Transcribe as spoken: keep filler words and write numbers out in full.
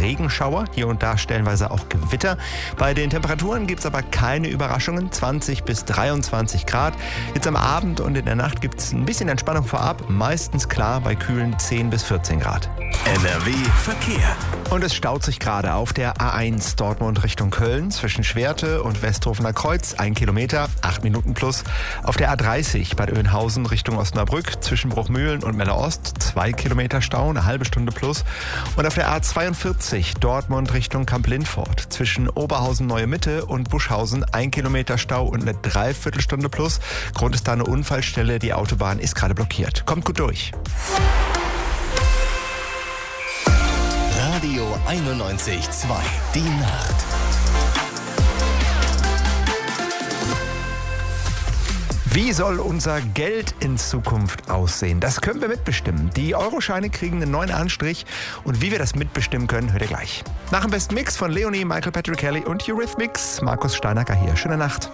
Regenschauer, hier und da stellenweise auch Gewitter. Bei den Temperaturen gibt es aber keine Überraschungen, zwanzig bis dreiundzwanzig Grad. Jetzt am Abend und in der Nacht gibt es ein bisschen Entspannung vorab, meistens klar bei kühlen zehn bis vierzehn Grad. N R W Verkehr. Und es staut sich gerade auf der A eins Dortmund Richtung Köln zwischen Schwerte und Westhofener Kreuz, ein Kilometer, acht Minuten plus. Auf der A dreißig Bad Oeynhausen Richtung Osnabrück zwischen Bruchmühlen und Melle-Ost, zwei Kilometer Stau, eine halbe Stunde plus. Und auf der A zweiundvierzig Dortmund Richtung Kamp-Lindfort zwischen Oberhausen Neue Mitte und Buschhausen, ein Kilometer Stau und eine Dreiviertelstunde plus. Grund ist da eine Unfallstelle, die Autobahn ist gerade blockiert. Kommt gut durch. Radio einundneunzig Komma zwei. Die Nacht. Wie soll unser Geld in Zukunft aussehen? Das können wir mitbestimmen. Die Euroscheine kriegen einen neuen Anstrich und wie wir das mitbestimmen können, hört ihr gleich. Nach dem besten Mix von Leonie, Michael Patrick Kelly und Eurythmics, Markus Steinacker hier. Schöne Nacht.